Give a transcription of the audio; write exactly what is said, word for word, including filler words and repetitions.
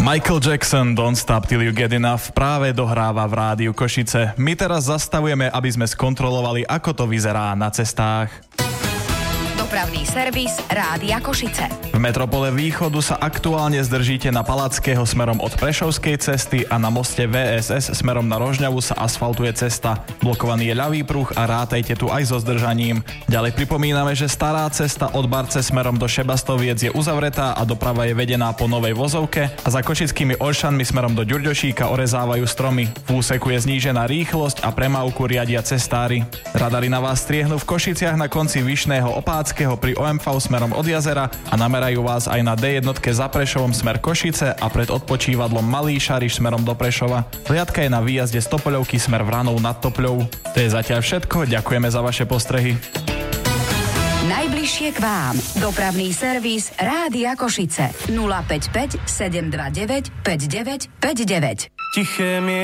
Michael Jackson, Don't Stop Till You Get Enough práve dohráva v rádiu Košice. My teraz zastavujeme, aby sme skontrolovali, ako to vyzerá na cestách. Dopravný servis Rádia Košice. V metropole Východu sa aktuálne zdržíte na Palackého smerom od Prešovskej cesty a na moste vé es es smerom na Rožňavu sa asfaltuje cesta. Blokovaný je ľavý pruh a rátajte tu aj so zdržaním. Ďalej pripomíname, že stará cesta od Barce smerom do Šebastoviec je uzavretá a doprava je vedená po novej vozovke a za Košickými Olšanmi smerom do Ďurďošíka orezávajú stromy. V úseku je znížená rýchlosť a premávku riadia cestári. Radary na vás striehnú v Košiciach na konci Vyšného Opáckého pri ó em vé smerom od jazera a namerajú vás aj na dé jedna za Prešovom smer Košice a pred odpočívadlom Malý Šariš smerom do Prešova. Hliadka je na výjazde z Topoľovky smer Vranov nad Topľou. To je zatiaľ všetko, ďakujeme za vaše postrehy. Najbližšie k vám. Dopravný servis Rádia Košice nula päť päť sedem dva deväť päť deväť päť deväť. Tiché